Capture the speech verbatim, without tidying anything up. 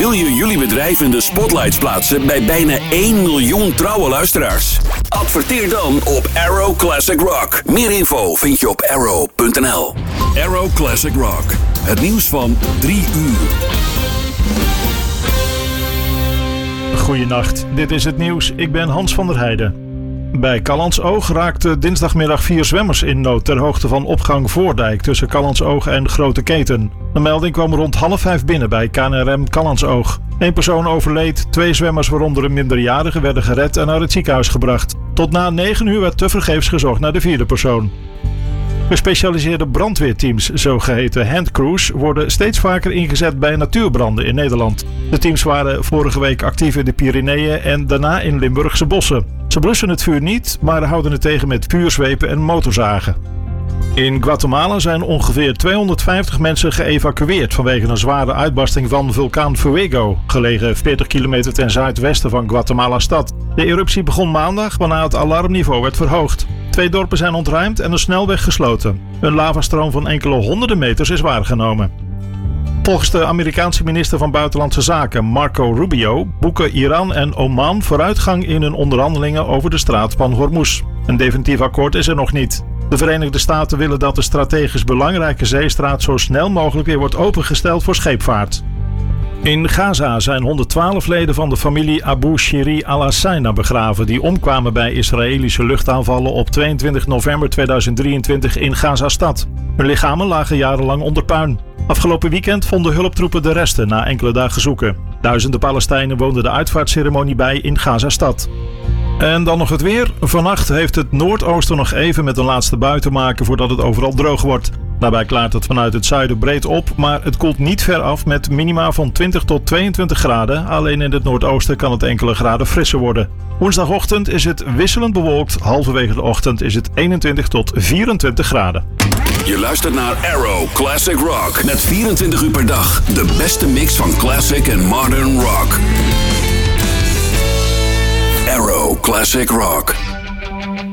Wil je jullie bedrijf in de spotlights plaatsen bij bijna één miljoen trouwe luisteraars? Adverteer dan op Arrow Classic Rock. Meer info vind je op arrow punt n l. Arrow Classic Rock. Het nieuws van drie uur. Goedenacht, dit is het nieuws. Ik ben Hans van der Heijden. Bij Callantsoog raakten dinsdagmiddag vier zwemmers in nood ter hoogte van opgang Voordijk tussen Callantsoog en Grote Keten. De melding kwam rond half vijf binnen bij K N R M Callantsoog. Eén persoon overleed, twee zwemmers waaronder een minderjarige werden gered en naar het ziekenhuis gebracht. Tot na negen uur werd tevergeefs gezocht naar de vierde persoon. Gespecialiseerde brandweerteams, zogeheten handcrews, worden steeds vaker ingezet bij natuurbranden in Nederland. De teams waren vorige week actief in de Pyreneeën en daarna in Limburgse bossen. Ze blussen het vuur niet, maar houden het tegen met vuurzwepen en motorzagen. In Guatemala zijn ongeveer tweehonderdvijftig mensen geëvacueerd vanwege een zware uitbarsting van vulkaan Fuego, gelegen veertig kilometer ten zuidwesten van Guatemala-stad. De eruptie begon maandag, waarna het alarmniveau werd verhoogd. Twee dorpen zijn ontruimd en een snelweg gesloten. Een lavastroom van enkele honderden meters is waargenomen. Volgens de Amerikaanse minister van Buitenlandse Zaken Marco Rubio boeken Iran en Oman vooruitgang in hun onderhandelingen over de straat van Hormuz. Een definitief akkoord is er nog niet. De Verenigde Staten willen dat de strategisch belangrijke zeestraat zo snel mogelijk weer wordt opengesteld voor scheepvaart. In Gaza zijn honderdtwaalf leden van de familie Abu Shiri al-Husseina begraven die omkwamen bij Israëlische luchtaanvallen op tweeëntwintig november tweeduizend drieëntwintig in Gaza-stad. Hun lichamen lagen jarenlang onder puin. Afgelopen weekend vonden hulptroepen de resten na enkele dagen zoeken. Duizenden Palestijnen woonden de uitvaartceremonie bij in Gaza-stad. En dan nog het weer. Vannacht heeft het noordoosten nog even met een laatste bui te maken voordat het overal droog wordt. Daarbij klaart het vanuit het zuiden breed op, maar het koelt niet ver af met minima van twintig tot tweeëntwintig graden. Alleen in het noordoosten kan het enkele graden frisser worden. Woensdagochtend is het wisselend bewolkt. Halverwege de ochtend is het eenentwintig tot vierentwintig graden. Je luistert naar Arrow Classic Rock. Met vierentwintig uur per dag de beste mix van classic en modern rock. Arrow Classic Rock.